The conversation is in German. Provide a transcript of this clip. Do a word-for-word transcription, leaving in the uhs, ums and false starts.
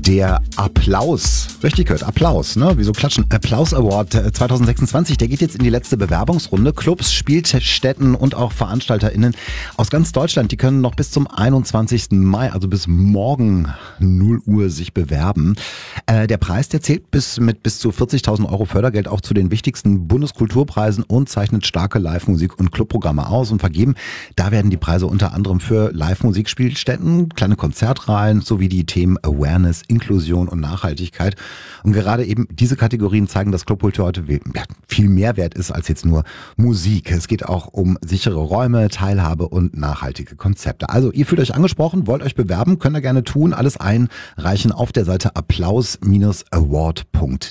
Der Applaus, richtig gehört, Applaus, ne? Wieso klatschen? Applaus Award zwanzig sechsundzwanzig, der geht jetzt in die letzte Bewerbungsrunde. Clubs, Spielstätten und auch VeranstalterInnen aus ganz Deutschland, die können noch bis zum einundzwanzigsten Mai, also bis morgen null Uhr sich bewerben. Äh, der Preis, der zählt bis mit bis zu vierzigtausend Euro Fördergeld auch zu den wichtigsten Bundeskulturpreisen und zeichnet starke Live-Musik- und Clubprogramme aus und vergeben. Da werden die Preise unter anderem für Live-Musikspielstätten, kleine Konzertreihen sowie die Themen Awareness, Inklusion und Nachhaltigkeit. Und gerade eben diese Kategorien zeigen, dass Clubkultur heute viel mehr wert ist als jetzt nur Musik. Es geht auch um sichere Räume, Teilhabe und nachhaltige Konzepte. Also ihr fühlt euch angesprochen, wollt euch bewerben, könnt ihr gerne tun. Alles einreichen auf der Seite applaus Bindestrich award Punkt